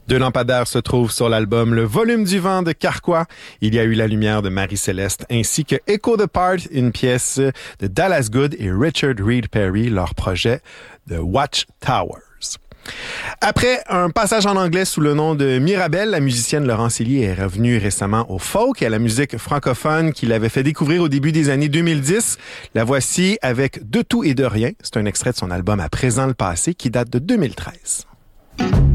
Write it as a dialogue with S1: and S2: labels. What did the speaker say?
S1: Deux lampadaires se trouvent sur l'album Le Volume du Vent de Carquois. Il y a eu La Lumière de Marie-Céleste ainsi que Echo the Part, une pièce de Dallas Good et Richard Reed Perry, leur projet de Watch Towers. Après un passage en anglais sous le nom de Mirabelle, la musicienne Laurence Elie est revenue récemment au folk et à la musique francophone qu'il avait fait découvrir au début des années 2010. La voici avec De tout et de rien. C'est un extrait de son album À présent le passé qui date de 2013.